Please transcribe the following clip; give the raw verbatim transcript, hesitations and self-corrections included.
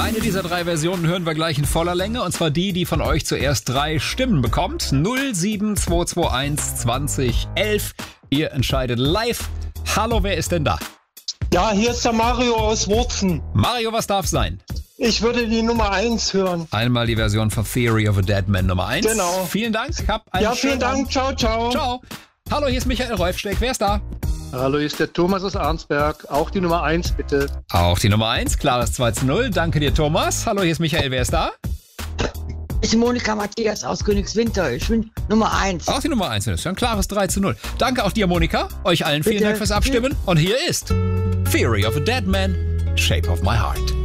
Eine dieser drei Versionen hören wir gleich in voller Länge, und zwar die, die von euch zuerst drei Stimmen bekommt. null sieben zwei zwei eins zwanzig elf. Ihr entscheidet live. Hallo, wer ist denn da? Ja, hier ist der Mario aus Wurzen. Mario, was darf sein? Ich würde die Nummer eins hören. Einmal die Version von Theory of a Dead Man Nummer eins. Genau. Vielen Dank. Hab einen Ja, vielen schönen Dank. Abend. Ciao, ciao. Ciao. Hallo, hier ist Michael Reufsteck. Wer ist da? Hallo, hier ist der Thomas aus Arnsberg. Auch die Nummer eins, bitte. Auch die Nummer eins. Klares zwei zu null. Danke dir, Thomas. Hallo, hier ist Michael. Wer ist da? Ich bin Monika Matthias aus Königswinter. Ich bin Nummer eins. Auch die Nummer eins. Das ist ja ein klares drei zu null. Danke auch dir, Monika. Euch allen vielen Bitte. Dank fürs Abstimmen. Und hier ist Theory of a Dead Man, Shape of My Heart.